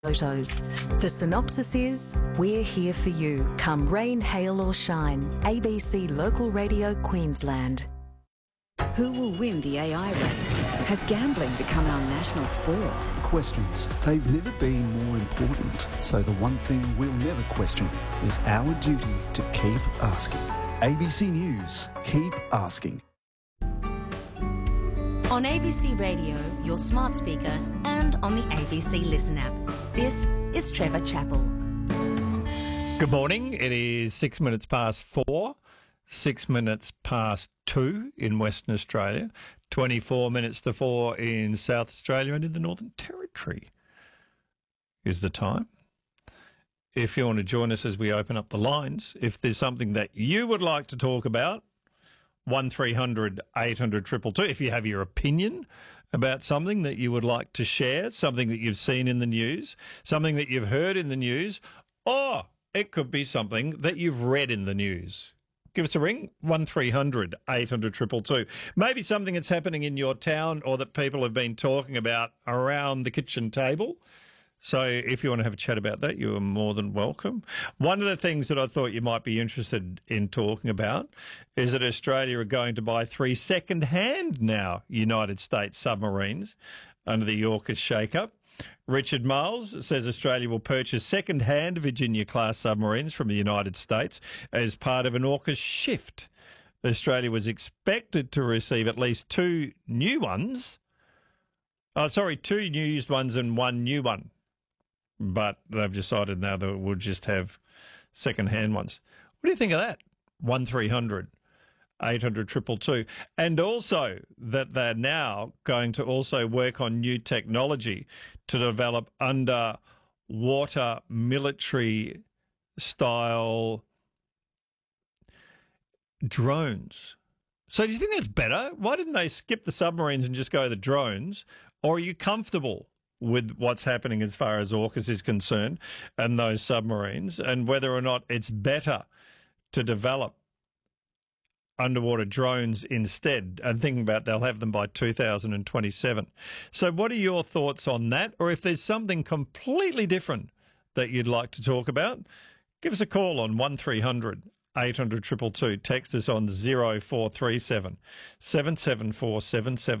photos. The synopsis is, we're here for you, come rain, hail or shine. ABC Local Radio Queensland. Who will win the AI race? Has gambling become our national sport? Questions. They've never been more important. So the one thing we'll never question is our duty to keep asking. ABC News. Keep asking. On ABC Radio, your smart speaker, and on the ABC Listen app. This is Trevor Chappell. Good morning. It is 6 minutes past 4, 6 minutes past 2 in Western Australia, 24 minutes to 4 in South Australia and in the Northern Territory is the time. If you want to join us as we open up the lines, if there's something that you would like to talk about, 1300 800 222. If you have your opinion about something that you would like to share, something that you've seen in the news, something that you've heard in the news, or it could be something that you've read in the news. Give us a ring, 1300 800 222. Maybe something that's happening in your town or that people have been talking about around the kitchen table. So if you want to have a chat about that, you are more than welcome. One of the things that I thought you might be interested in talking about is that Australia are going to buy 3 second-hand now United States submarines under the AUKUS shake-up. Richard Miles says Australia will purchase second-hand Virginia-class submarines from the United States as part of an AUKUS shift. Australia was expected to receive at least 2 new ones. 2 used ones and 1 new one. But they've decided now that we'll just have second-hand ones. What do you think of that? 1300 800 222. And also that they're now going to also work on new technology to develop underwater military-style drones. So do you think that's better? Why didn't they skip the submarines and just go the drones? Or are you comfortable with what's happening as far as AUKUS is concerned and those submarines, and whether or not it's better to develop underwater drones instead, and thinking about they'll have them by 2027. So what are your thoughts on that? Or if there's something completely different that you'd like to talk about, give us a call on 1300 800 222. Text us on 0437 774 777.